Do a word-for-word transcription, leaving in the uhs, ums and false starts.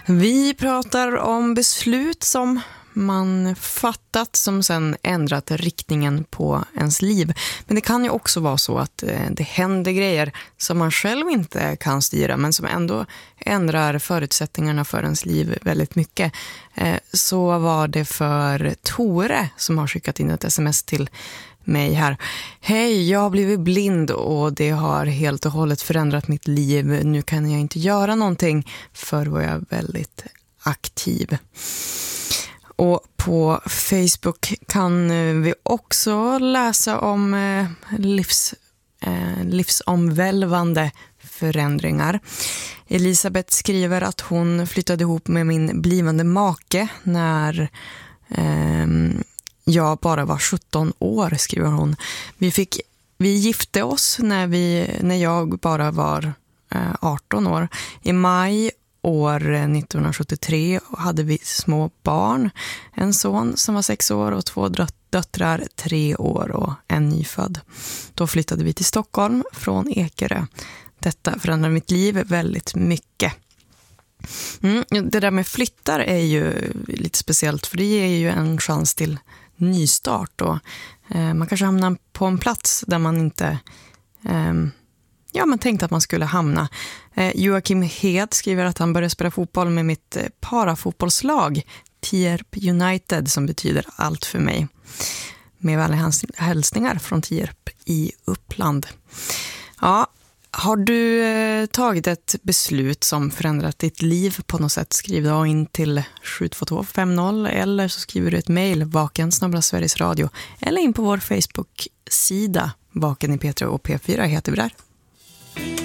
Vi pratar om beslut som man fattat som sen ändrat riktningen på ens liv. Men det kan ju också vara så att det händer grejer som man själv inte kan styra men som ändå ändrar förutsättningarna för ens liv väldigt mycket. Så var det för Tore som har skickat in ett sms till mig här. Hej, jag har blivit blind och det har helt och hållet förändrat mitt liv. Nu kan jag inte göra någonting, för var jag väldigt aktiv. Och på Facebook kan vi också läsa om livs, eh, livsomvälvande förändringar. Elisabeth skriver att hon flyttade ihop med min blivande make när eh, jag bara var sjutton år, skriver hon. Vi, fick, vi gifte oss när, vi, när jag bara var eh, arton år. I maj år nittonhundrasjuttiotre hade vi små barn. En son som var sex år och två döttrar, tre år och en nyfödd. Då flyttade vi till Stockholm från Ekerö. Detta förändrade mitt liv väldigt mycket. Mm, det där med flyttar är ju lite speciellt, för det ger ju en chans till nystart. Och, eh, man kanske hamnar på en plats där man inte... Eh, Ja, man tänkte att man skulle hamna. Eh, Joakim Hed skriver att han började spela fotboll med mitt eh, parafotbollslag Tierp United, som betyder allt för mig. Med vänliga hälsningar från Tierp i Uppland. Ja, har du eh, tagit ett beslut som förändrat ditt liv på något sätt? Skriv då in till sju två två fem noll eller så skriver du ett mejl vaken snabel-a Sveriges Radio eller in på vår Facebook-sida Vaken i P tre och P fyra heter vi där.